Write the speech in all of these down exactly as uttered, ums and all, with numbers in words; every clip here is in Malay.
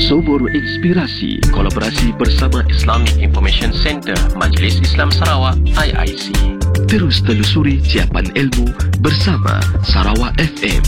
Sumur Inspirasi, kolaborasi bersama Islamic Information Center Majlis Islam Sarawak I I C. Terus telusuri ciapan ilmu bersama Sarawak F M.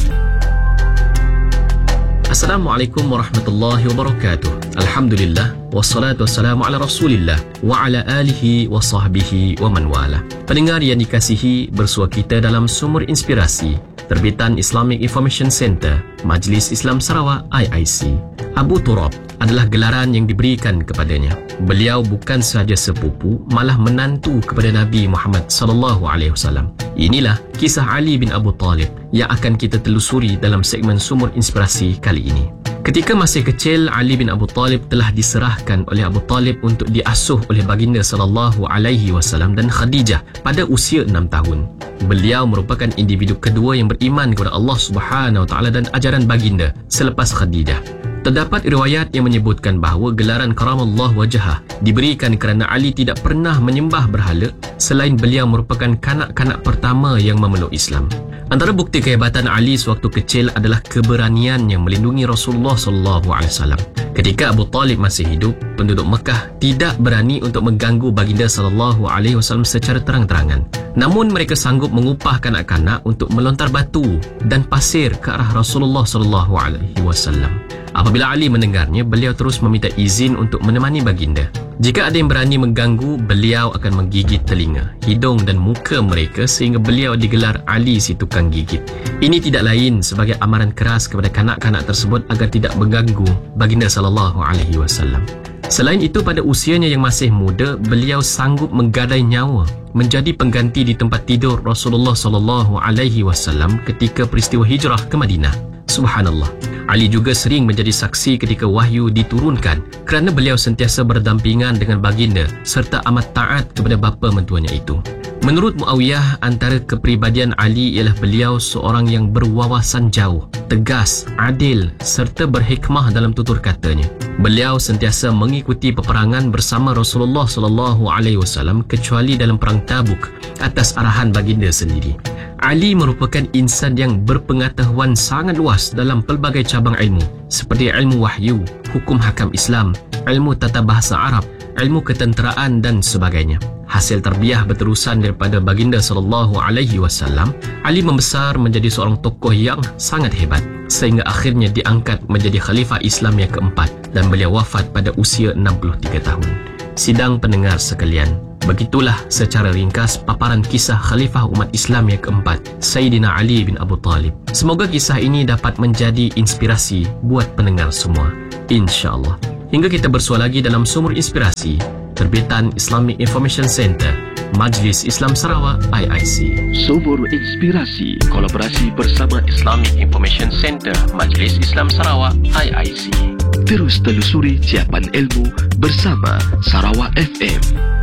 Assalamualaikum warahmatullahi wabarakatuh. Alhamdulillah, wassalatu wassalamu ala rasulillah wa ala alihi wa sahbihi wa man wala. Pendengar yang dikasihi, bersua kita dalam Sumur Inspirasi, terbitan Islamic Information Center Majlis Islam Sarawak I I C. Abu Turab adalah gelaran yang diberikan kepadanya. Beliau bukan sahaja sepupu, malah menantu kepada Nabi Muhammad sallallahu alaihi wasallam. Inilah kisah Ali bin Abu Talib yang akan kita telusuri dalam segmen Sumur Inspirasi kali ini. Ketika masih kecil, Ali bin Abu Talib telah diserahkan oleh Abu Talib untuk diasuh oleh baginda sallallahu alaihi wasallam dan Khadijah pada usia enam tahun. Beliau merupakan individu kedua yang beriman kepada Allah Subhanahu wa taala dan ajaran baginda selepas Khadijah. Terdapat riwayat yang menyebutkan bahawa gelaran karamallah wajhah diberikan kerana Ali tidak pernah menyembah berhala selain beliau merupakan kanak-kanak pertama yang memeluk Islam. Antara bukti kehebatan Ali sewaktu kecil adalah keberanian yang melindungi Rasulullah sallallahu alaihi wasallam. Ketika Abu Talib masih hidup, penduduk Mekah tidak berani untuk mengganggu baginda sallallahu alaihi wasallam secara terang-terangan. Namun mereka sanggup mengupah kanak-kanak untuk melontar batu dan pasir ke arah Rasulullah sallallahu alaihi wasallam. Apabila Ali mendengarnya, beliau terus meminta izin untuk menemani baginda. Jika ada yang berani mengganggu, beliau akan menggigit telinga, hidung dan muka mereka sehingga beliau digelar Ali si tukang gigit. Ini tidak lain sebagai amaran keras kepada kanak-kanak tersebut agar tidak mengganggu baginda sallallahu alaihi wasallam. Selain itu, pada usianya yang masih muda, beliau sanggup menggadai nyawa menjadi pengganti di tempat tidur Rasulullah sallallahu alaihi wasallam ketika peristiwa hijrah ke Madinah. Subhanallah. Ali juga sering menjadi saksi ketika wahyu diturunkan kerana beliau sentiasa berdampingan dengan baginda serta amat taat kepada bapa mentuanya itu. Menurut Muawiyah, antara kepribadian Ali ialah beliau seorang yang berwawasan jauh, tegas, adil serta berhikmah dalam tutur katanya. Beliau sentiasa mengikuti peperangan bersama Rasulullah sallallahu alaihi wasallam kecuali dalam perang Tabuk atas arahan baginda sendiri. Ali merupakan insan yang berpengetahuan sangat luas dalam pelbagai cabang ilmu seperti ilmu wahyu, hukum hakam Islam, ilmu tata bahasa Arab, ilmu ketenteraan dan sebagainya. Hasil tarbiyah berterusan daripada baginda sallallahu alaihi wasallam, Ali membesar menjadi seorang tokoh yang sangat hebat sehingga akhirnya diangkat menjadi khalifah Islam yang keempat dan beliau wafat pada usia enam puluh tiga tahun. Sidang pendengar sekalian, begitulah secara ringkas paparan kisah Khalifah umat Islam yang keempat, Sayyidina Ali bin Abu Talib. Semoga kisah ini dapat menjadi inspirasi buat pendengar semua, insya-Allah. Hingga kita bersua lagi dalam Sumur Inspirasi, terbitan Islamic Information Center Majlis Islam Sarawak I I C. Sumur Inspirasi, kolaborasi bersama Islamic Information Center Majlis Islam Sarawak I I C. Terus telusuri ciapan ilmu bersama Sarawak F M.